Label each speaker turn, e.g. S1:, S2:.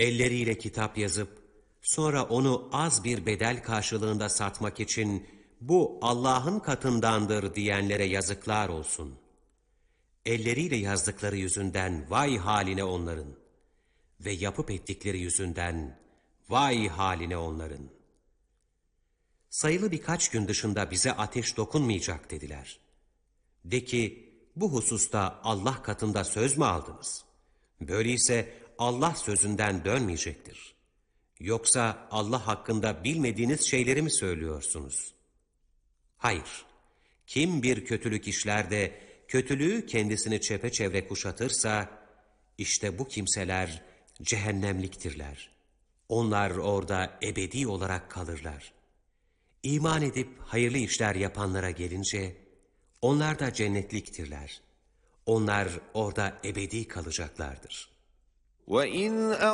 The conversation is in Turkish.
S1: elleriyle kitap yazıp, sonra onu az bir bedel karşılığında satmak için, bu Allah'ın katındandır diyenlere yazıklar olsun. Elleriyle yazdıkları yüzünden vay haline onların ve yapıp ettikleri yüzünden vay haline onların. Sayılı birkaç gün dışında bize ateş dokunmayacak dediler. De ki, bu hususta Allah katında söz mü aldınız? Böyleyse Allah sözünden dönmeyecektir. Yoksa Allah hakkında bilmediğiniz şeyleri mi söylüyorsunuz? Hayır. Kim bir kötülük işler de kötülüğü kendisini çepeçevre kuşatırsa, işte bu kimseler cehennemliktirler. Onlar orada ebedi olarak kalırlar. İman edip hayırlı işler yapanlara gelince, onlar da cennetliktirler. Onlar orada ebedi kalacaklardır.
S2: وَإِذْ